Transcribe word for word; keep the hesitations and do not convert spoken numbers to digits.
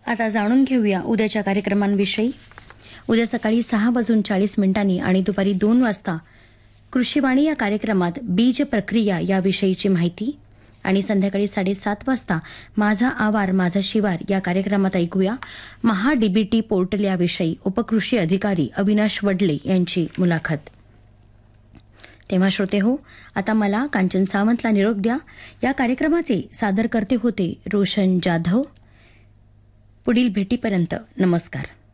आता जाणून घेऊया उद्याच्या कार्यक्रमांविषयी. उद्या सकाळी सहा वाजून चाळीस मिनिटांनी आणि दुपारी दोन वाजता कृषीवाणी या कार्यक्रमात बीज प्रक्रिया याविषयीची माहिती आणि संध्याकाळी साडेसात वाजता माझा आवार माझा शिवार या कार्यक्रमात ऐकूया महा डीबीटी पोर्टल याविषयी उपकृषी अधिकारी अविनाश वडले यांची मुलाखत. तेव्हा श्रोते हो, आता मला कांचन सावंतला निरोप द्या. या कार्यक्रमाचे सादर करते होते रोशन जाधव. पुढील भेटीपर्यंत नमस्कार.